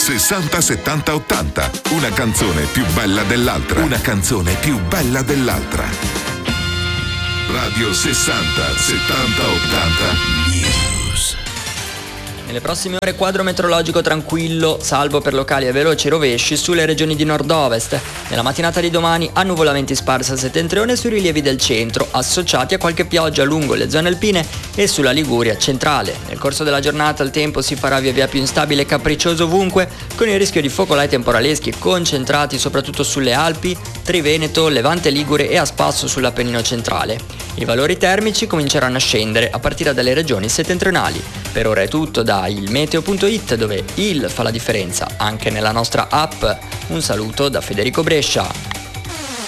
60 70 80. Una canzone più bella dell'altra. Una canzone più bella dell'altra. Radio 60 70 80 News. Nelle prossime ore quadro meteorologico tranquillo, salvo per locali e veloci rovesci sulle regioni di nord-ovest. Nella mattinata di domani annuvolamenti sparsi al settentrione e sui rilievi del centro, associati a qualche pioggia lungo le zone alpine e sulla Liguria centrale. Nel corso della giornata il tempo si farà via via più instabile e capriccioso ovunque, con il rischio di focolai temporaleschi concentrati soprattutto sulle Alpi, Triveneto, Levante Ligure e a spasso sull'Appennino centrale. I valori termici cominceranno a scendere a partire dalle regioni settentrionali. Per ora è tutto da ilmeteo.it, dove il fa la differenza anche nella nostra app. Un saluto da Federico Brescia.